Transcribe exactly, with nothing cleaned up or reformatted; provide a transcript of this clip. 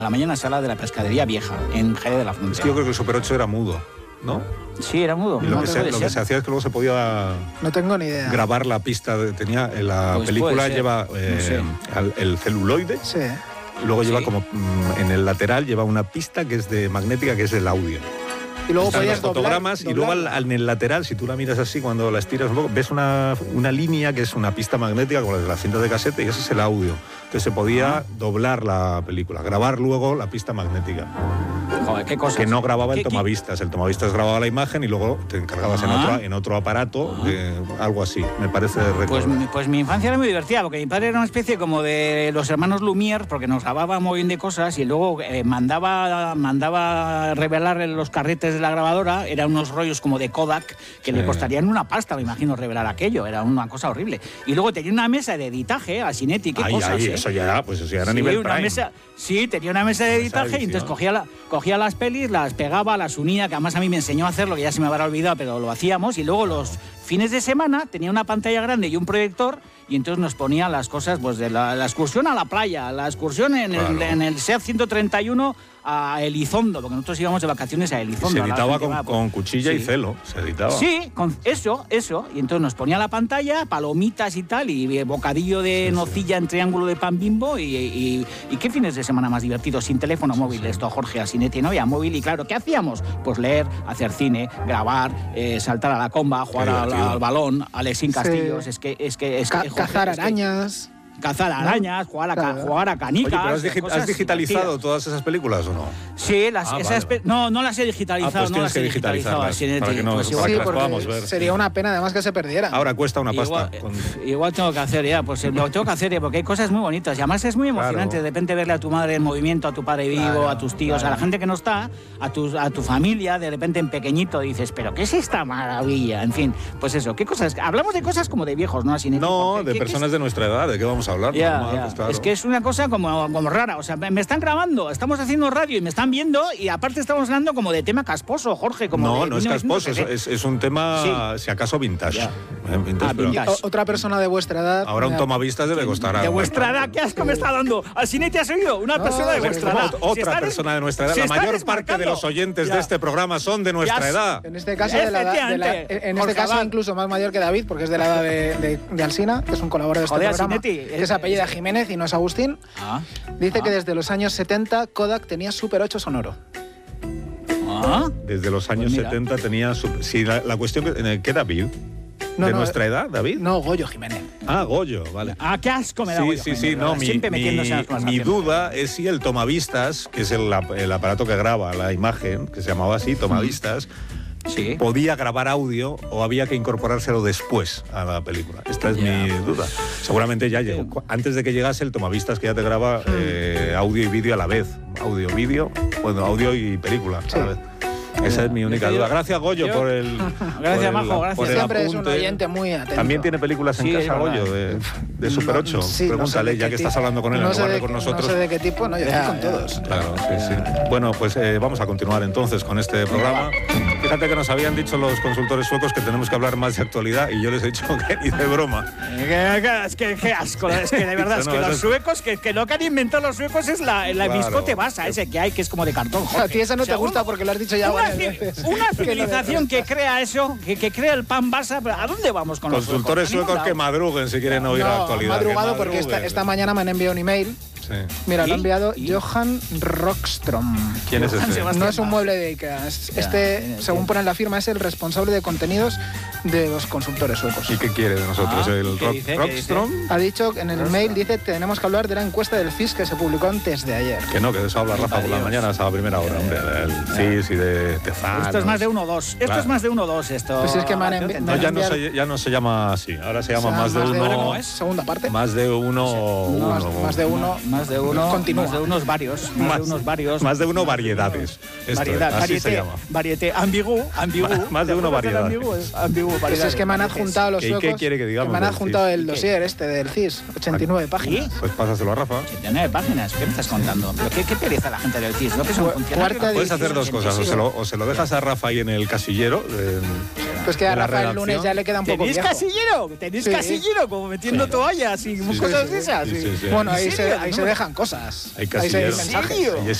la mañana sala de la Pescadería Vieja, en Jerez de la Frontera. Es que yo creo que el Super ocho era mudo, ¿no? Sí, era mudo. Y lo, No que, te se, puede lo que ser. se hacía es que luego se podía No tengo ni idea. grabar la pista. De, tenía en la Pues película puede ser. lleva eh, No sé. al- el celuloide. Sí. Y luego lleva Sí. como mm, en el lateral lleva una pista que es de magnética, que es el audio. Y luego Están los podías doblar, fotogramas y luego al- al- en el lateral, si tú la miras así, cuando la estiras un poco, ves una, una línea que es una pista magnética como la de las cintas de casete y ese es el audio. Entonces se podía Ah. doblar la película, grabar luego la pista magnética. Joder, qué cosas. Que no grababa el ¿Qué- qué- tomavistas. El tomavistas grababa la imagen y luego te encargabas en, Ah. otro, en otro aparato, de algo así, me parece recordar. Pues, mi- pues mi infancia era muy divertida, porque mi padre era una especie como de los hermanos Lumière, porque nos grababa muy bien de cosas y luego eh, mandaba, mandaba revelar en los carretes de la grabadora, eran unos rollos como de Kodak, que Sí. le costarían una pasta, me imagino, revelar aquello, era una cosa horrible. Y luego tenía una mesa de editaje, a Cinetti, qué Ay, cosas, ay, ¿eh? eso ya, pues eso ya era Sí, nivel una Prime. mesa, sí, tenía una mesa de Una mesa de editaje y edición. entonces cogía, la, cogía las pelis, las pegaba, las unía, que además a mí me enseñó a hacerlo, que ya se me habrá olvidado, pero lo hacíamos, y luego los fines de semana tenía una pantalla grande y un proyector y entonces nos ponía las cosas, pues de la, la excursión a la playa, la excursión en, el, Claro. en el SEAT ciento treinta y uno a Elizondo, porque nosotros íbamos de vacaciones a Y Elizondo. se a la editaba gente con, va, pues, con cuchilla y sí. celo, se editaba. Sí, con eso, eso. Y entonces nos ponía la pantalla, palomitas y tal, y eh, bocadillo de Sí, nocilla en triángulo de pan Bimbo. Y, y, y qué fines de semana más divertidos, sin teléfono móvil, esto, Jorge, Asinetti, no había móvil. Y claro, ¿qué hacíamos? Pues leer, hacer cine, grabar, eh, saltar a la comba, jugar al, divertido. al balón, Alexín Castillos. Sí. Es que, es que, es Ca- que, Jorge, cazar es que- arañas. Cazar arañas, jugar, a, ca- Claro. jugar a canicas. Oye, pero has, digi- cosas ¿has digitalizado divertidas. todas esas películas o no? Sí, las, Ah, esas vale, pe- no, no las he digitalizado. Ah, pues no tienes las que he digitalizado, digitalizarlas, Asinetti. para que no- Pues para igual- que Sí, las porque podamos ver, sería sí. una pena además que se perdieran. Ahora cuesta una pasta. Igual, con- eh, igual tengo que hacer ya, pues lo tengo que hacer, eh, porque hay cosas muy bonitas. Y además es muy emocionante Claro. de repente verle a tu madre en movimiento, a tu padre vivo, Claro, a tus tíos, claro. a la gente que no está, a tu, a tu familia, de repente en pequeñito dices, pero ¿qué es esta maravilla? En fin, pues eso, ¿qué cosas? Hablamos de cosas como de viejos, ¿no? Asinetti? No, Porque, de ¿qué- qué personas es? de nuestra edad, ¿de qué vamos a hablar? Ya, Normal, ya. pues claro. Es que es una cosa como, como rara. O sea, me me están grabando, estamos haciendo radio y me están viendo y aparte estamos hablando como de tema casposo, Jorge. Como No, de no es mil novecientos casposo, es, es- es un tema, si acaso, vintage. Ya. Eh, vintage, Ah, pero vintage. O- otra persona de vuestra edad. ahora un me- tomavistas debe costar De algo. vuestra edad, ¿qué asco me está dando? Asinetti, ¿has oído? Una No, persona de pues vuestra como edad. Otra Se están- persona de nuestra edad. se La están mayor parte de desmarcando. los oyentes Ya. de este programa son de nuestra Ya. edad. En este caso, de la edad- de la- Efectivamente, en este Jorge caso Abad. incluso más mayor que David, porque es de la edad de, de, de Alsina, que es un colaborador de este Joder, programa, Asinetti, que se eh, apellida eh, Jiménez y no es Agustín. Ah, Dice ah, que desde los años setenta Kodak tenía Super ocho sonoro. ah. Desde los años Pues mira. setenta tenía... Su, sí, la, la cuestión... que- ¿Qué David? No, ¿De no, nuestra edad, David? No, Goyo Jiménez. Ah, Goyo, vale. Ah, qué asco me da. Sí, Goyo sí, sí, Jiménez, no, ¿verdad? mi, Siempre mi- metiéndose en las mi conversaciones. duda es si el tomavistas, que es el, ap- el aparato que graba la imagen, que se llamaba así, tomavistas, Sí. podía grabar audio o había que incorporárselo después a la película. Esta es Ya. mi duda. Seguramente ya llegó. Cu- Antes de que llegase el tomavistas, que ya te graba eh, audio y vídeo a la vez. Audio, vídeo, bueno, audio y película a la vez. Esa es mi única Yo- duda. Gracias, Goyo, yo- por el. Gracias, por el- Majo, gracias. por el Siempre es un apunte. oyente muy atento. También tiene películas en Sí, es casa, verdad. Goyo, de, de Super No, ocho. sí, no sé Pregúntale, de ya qué que tipo. estás hablando con él no en sé lugar de de con qué- nosotros. No sé de qué tipo, no, yo Ya, estoy con ya. todos. Claro, sí, sí. Bueno, pues eh, vamos a continuar entonces con este programa. Fíjate que nos habían dicho los consultores suecos que tenemos que hablar más de actualidad y yo les he dicho que ni de broma. Eh, que- Es que qué asco, es que de verdad, es No, que eso los es- suecos, que, que lo que han inventado los suecos es la, la Claro. biscote basa, ese que hay, que es como de cartón. A ti esa no O sea, te gusta un- porque lo has dicho ya una, varias ci- veces. una Que lo civilización que detestas. crea eso, que, que crea el pan basa, pero ¿a dónde vamos con los Consultores suecos? A suecos que ningún lado. madruguen si quieren oír la No, actualidad. han madrugado que porque esta, madruguen. esta mañana me han enviado un email. Sí. Mira, lo ¿Y? ha enviado ¿Y? Johan Rockstrom. ¿Quién es Johan ese? Sebastián. No es un mueble de Ikea. es- Ya, este, tiene- según tiene. pone en la firma, es el responsable de contenidos de los consultores suecos. ¿Y qué quiere de nosotros? Ah, ¿El ¿qué rock, dice? ¿Qué Rockstrom? Ha dicho en el mail, dice, tenemos que hablar de la encuesta del C I S que se publicó antes de ayer. Que no, que de eso habla Rafa por la Adiós. mañana hasta la primera hora, hombre. Del C I S y de Tezanos. Esto es más de uno o dos. Esto Claro. es más de uno o dos. Esto. Pues es que me han envi- No, ya, no se, ya no se llama así, ahora se llama O sea, más de uno. ¿cómo es? Segunda parte. Más de uno. uno. Más, más de uno. Más de uno. Continúa. Más de unos varios. Más, de unos varios. Más de uno variedades. Esto, Variedad, así varieté, se llama. Varieté, ambigú, ambigú. Más- más de ¿Te uno acuerdas del variedades. ambigú? Es ambigú, Pues variedades, es que me han varietés. adjuntado los ¿Qué- suecos. qué quiere que digamos me han del adjuntado C I S? el ¿Qué? dossier este del C I S, ochenta y nueve páginas. Pues pásaselo a Rafa. ochenta y nueve páginas, ¿qué me estás contando? ¿Pero qué, qué pereza la gente del C I S? ¿No que son Cu- funcionarios? cuarta Puedes hacer dos cosas, o se, lo, o se lo dejas a Rafa ahí en el casillero. en- Pues que a de la Rafa el lunes redacción. ya le queda un poco ¿Tenéis viejo. casillero? ¿Tenéis Sí. casillero? Como metiendo Sí. toallas y Sí, cosas sí, de esas. sí, sí, sí. Bueno, ¿En ahí serio? se, ahí No se dejan cosas. Hay Ahí se casilleros. mensajes. ¿En serio? Ahí